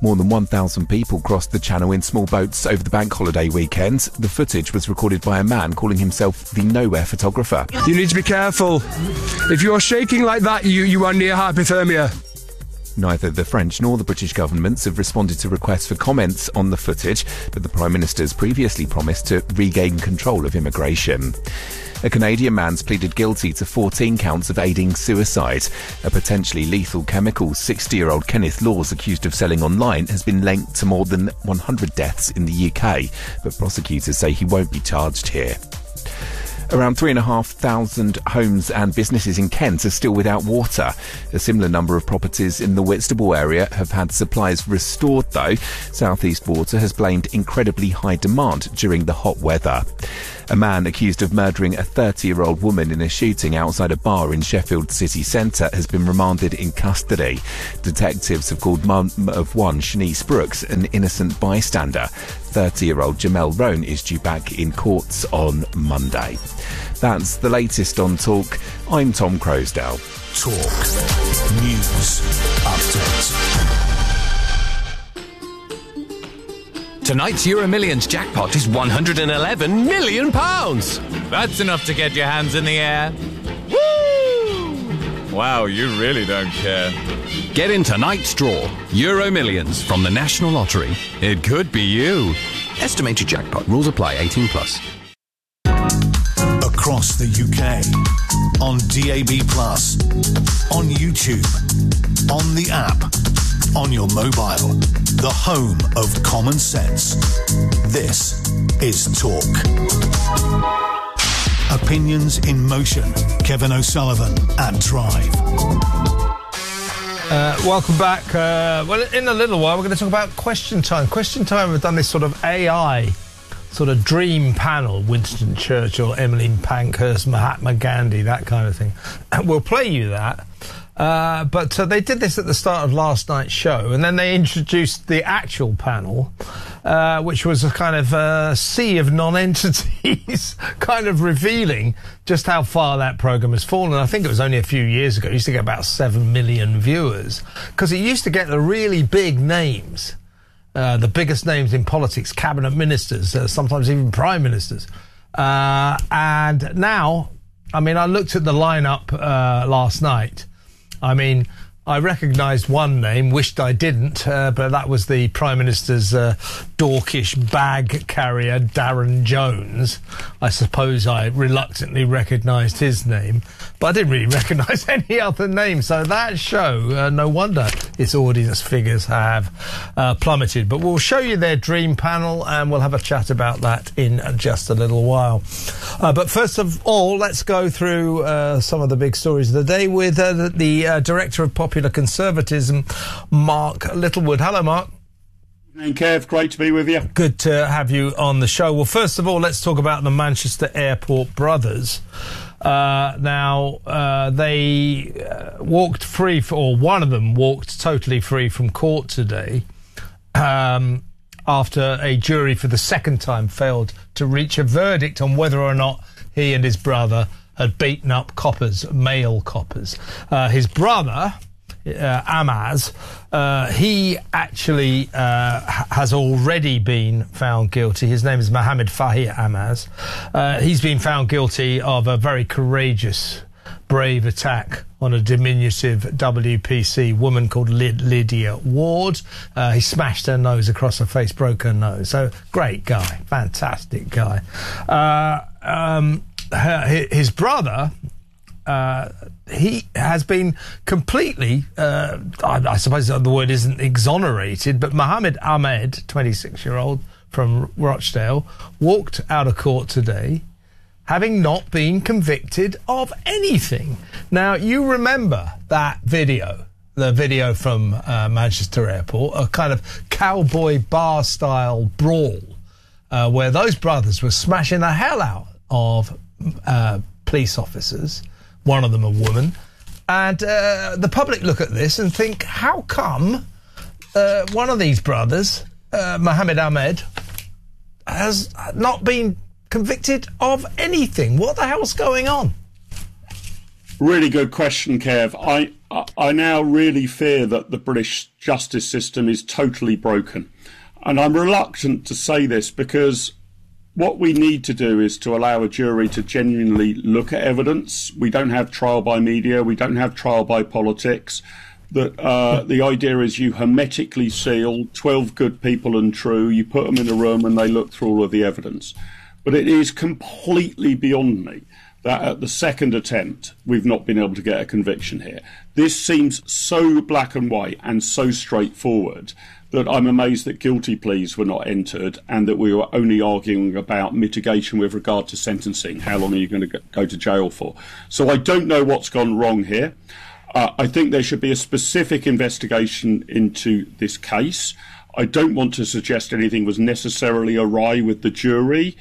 More than 1,000 people crossed the channel in small boats over the bank holiday weekend. The footage was recorded by a man calling himself the Nowhere photographer.
You need to be careful. If you're shaking like that, you are near hypothermia.
Neither the French nor the British governments have responded to requests for comments on the footage, but the Prime Minister's previously promised to regain control of immigration. A Canadian man's pleaded guilty to 14 counts of aiding suicide. A potentially lethal chemical 60-year-old Kenneth Laws, accused of selling online, has been linked to more than 100 deaths in the UK, but prosecutors say he won't be charged here. Around 3,500 homes and businesses in Kent are still without water. A similar number of properties in the Whitstable area have had supplies restored, though. South East Water has blamed incredibly high demand during the hot weather. A man accused of murdering a 30-year-old woman in a shooting outside a bar in Sheffield city centre has been remanded in custody. Detectives have called mum of one, Shanice Brooks, an innocent bystander. 30-year-old Jamel Rohn is due back in courts on Monday. That's the latest on Talk. I'm Tom Croasdale.
Talk News Update.
Tonight's Euro Millions jackpot is £111 million. That's enough to get your hands in the air. Woo! Wow, you really don't care. Get in tonight's draw. Euro Millions from the National Lottery. It could be you. Estimated jackpot. Rules apply. 18 plus.
Across the UK, on DAB+, on YouTube, on the app, on your mobile, the home of common sense. This is Talk. Opinions in motion. Kevin O'Sullivan and Drive.
Welcome back. Well, in a little while, we're going to talk about Question Time. Question Time have done this sort of AI sort of dream panel. Winston Churchill, Emmeline Pankhurst, Mahatma Gandhi, that kind of thing. We'll play you that. But they did this at the start of last night's show, and then they introduced the actual panel, which was a kind of sea of non-entities, kind of revealing just how far that programme has fallen. I think it was only a few years ago. It used to get about 7 million viewers, because it used to get the really big names, the biggest names in politics, cabinet ministers, sometimes even prime ministers. And now, I mean, I looked at the lineup last night. I mean, I recognised one name, wished I didn't, but that was the Prime Minister's dorkish bag carrier, Darren Jones. I suppose I reluctantly recognised his name, but I didn't really recognise any other name. So that show, no wonder its audience figures have plummeted. But we'll show you their dream panel, and we'll have a chat about that in just a little while. But first of all, let's go through some of the big stories of the day with the Director of Popular Conservatism, Mark Littlewood. Hello, Mark.
Evening, Kev. Great to be with you.
Good to have you on the show. Well, first of all, let's talk about the Manchester Airport brothers. They walked free, or one of them walked totally free from court today, after a jury for the second time failed to reach a verdict on whether or not he and his brother had beaten up coppers, male coppers. His brother, Amaz, he actually has already been found guilty. His name is Mohammed Fahir Amaz. He's been found guilty of a very courageous, brave attack on a diminutive WPC woman called Lydia Ward. He smashed her nose across her face, broke her nose. So, great guy, fantastic guy. His brother, he has been completely, I suppose the word isn't exonerated, but Mohammed Ahmed, 26-year-old from Rochdale, walked out of court today having not been convicted of anything. Now, you remember that video, the video from Manchester Airport, a kind of cowboy bar-style brawl, where those brothers were smashing the hell out of police officers, one of them a woman, and the public look at this and think, how come one of these brothers, Mohammed Ahmed, has not been convicted of anything? What the hell's going on?
Really good question, Kev. I now really fear that the British justice system is totally broken. And I'm reluctant to say this because what we need to do is to allow a jury to genuinely look at evidence. We don't have trial by media. We don't have trial by politics. The idea is you hermetically seal 12 good people and true. You put them in a room and they look through all of the evidence. But it is completely beyond me that at the second attempt, we've not been able to get a conviction here. This seems so black and white and so straightforward that I'm amazed that guilty pleas were not entered and that we were only arguing about mitigation with regard to sentencing. How long are you going to go to jail for? So I don't know what's gone wrong here. I think there should be a specific investigation into this case. I don't want to suggest anything was necessarily awry with the jury,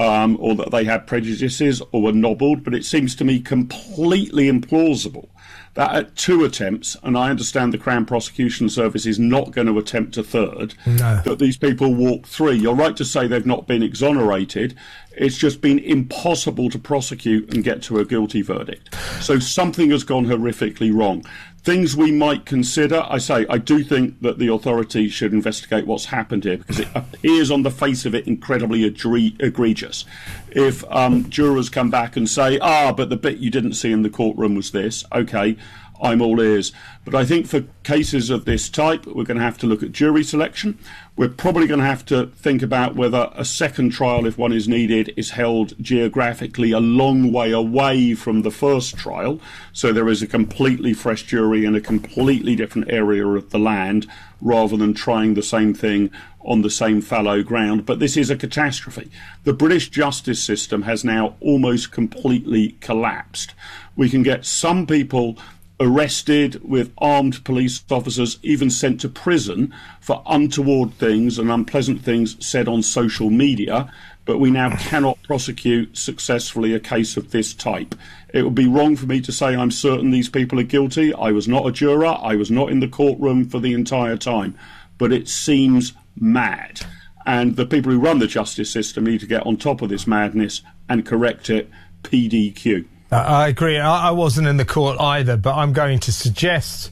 or that they had prejudices or were nobbled, but it seems to me completely implausible that at 2 attempts, and I understand the Crown Prosecution Service is not going to attempt a third, that these people walk 3. You're right to say they've not been exonerated. It's just been impossible to prosecute and get to a guilty verdict. So something has gone horrifically wrong. Things we might consider, I do think that the authorities should investigate what's happened here because it appears on the face of it incredibly egregious. If jurors come back and say, but the bit you didn't see in the courtroom was this, okay, I'm all ears. But I think for cases of this type, we're going to have to look at jury selection. We're probably going to have to think about whether a second trial, if one is needed, is held geographically a long way away from the first trial. So there is a completely fresh jury in a completely different area of the land rather than trying the same thing on the same fallow ground. But this is a catastrophe. The British justice system has now almost completely collapsed. We can get some people arrested with armed police officers, even sent to prison for untoward things and unpleasant things said on social media, but we now cannot prosecute successfully a case of this type. It would be wrong for me to say I'm certain these people are guilty. I was not a juror. I was not in the courtroom for the entire time. But it seems mad. And the people who run the justice system need to get on top of this madness and correct it PDQ.
I agree. I wasn't in the court either, but I'm going to suggest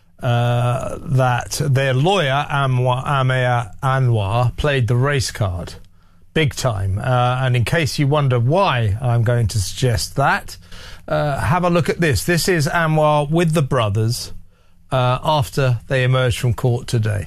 that their lawyer, Amir Anwar, played the race card big time. And in case you wonder why I'm going to suggest that, have a look at this. This is Anwar with the brothers after they emerged from court today.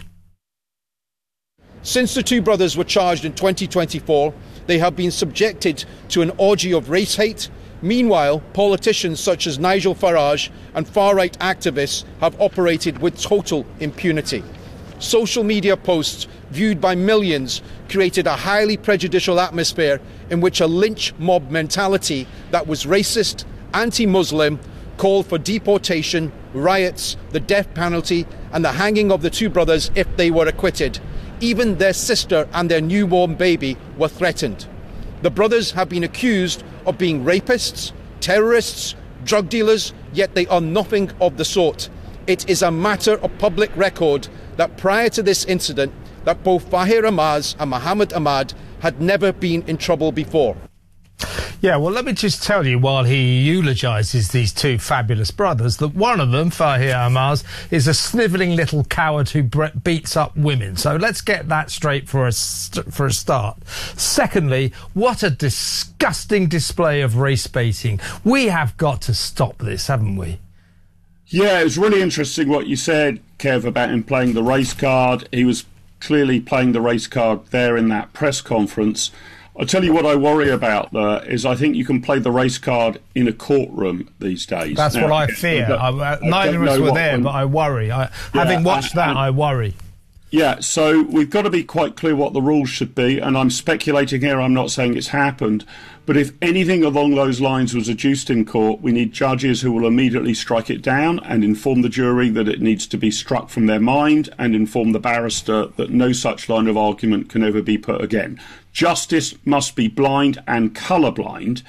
Since the 2 brothers were charged in 2024, they have been subjected to an orgy of race hate. Meanwhile, politicians such as Nigel Farage and far-right activists have operated with total impunity. Social media posts viewed by millions created a highly prejudicial atmosphere in which a lynch mob mentality that was racist, anti-Muslim, called for deportation, riots, the death penalty and the hanging of the 2 brothers if they were acquitted. Even their sister and their newborn baby were threatened. The brothers have been accused of being rapists, terrorists, drug dealers, yet they are nothing of the sort. It is a matter of public record that prior to this incident, that both Fahir Amaz and Mohammed Ahmad had never been in trouble before.
Yeah, well, let me just tell you, while he eulogises these 2 fabulous brothers, that one of them, Fahir Amaz, is a snivelling little coward who beats up women. So let's get that straight for a start. Secondly, what a disgusting display of race baiting. We have got to stop this, haven't we?
Yeah, it was really interesting what you said, Kev, about him playing the race card. He was clearly playing the race card there in that press conference. I'll tell you what I worry about there is I think you can play the race card in a courtroom these days.
That's what I fear. Neither of us were there, but I worry. Having watched that, I worry.
Yeah, so we've got to be quite clear what the rules should be, and I'm speculating here, I'm not saying it's happened, but if anything along those lines was adduced in court, we need judges who will immediately strike it down and inform the jury that it needs to be struck from their mind and inform the barrister that no such line of argument can ever be put again. Justice must be blind and colourblind,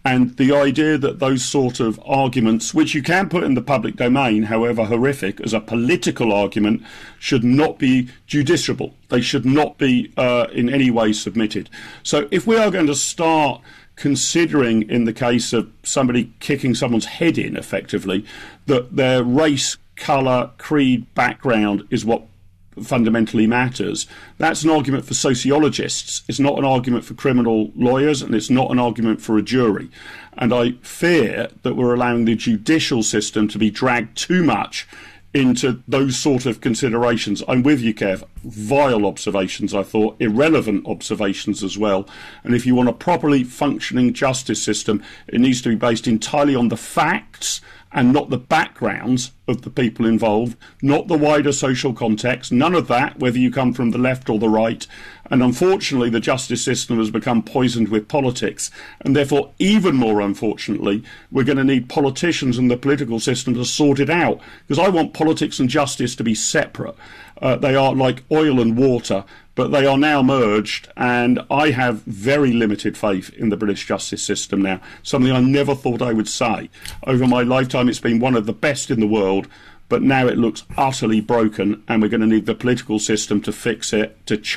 And the idea that those sort of arguments, which you can put in the public domain, however horrific, as a political argument, should not be judiciable. They should not be in any way submitted. So if we are going to start considering, in the case of somebody kicking someone's head in, effectively, that their race, colour, creed, background is what fundamentally matters, that's an argument for sociologists. It's not an argument for criminal lawyers, and it's not an argument for a jury. And I fear that we're allowing the judicial system to be dragged too much into those sort of considerations. I'm with you, Kev. Vile observations, I thought, irrelevant observations as well. And if you want a properly functioning justice system, it needs to be based entirely on the facts and not the backgrounds of the people involved, not the wider social context, none of that, whether you come from the left or the right. And unfortunately, the justice system has become poisoned with politics. And therefore, even more unfortunately, we're going to need politicians and the political system to sort it out. Because I want politics and justice to be separate. They are like oil and water, but they are now merged, and I have very limited faith in the British justice system now, something I never thought I would say. Over my lifetime, it's been one of the best in the world, but now it looks utterly broken, and we're going to need the political system to fix it, to change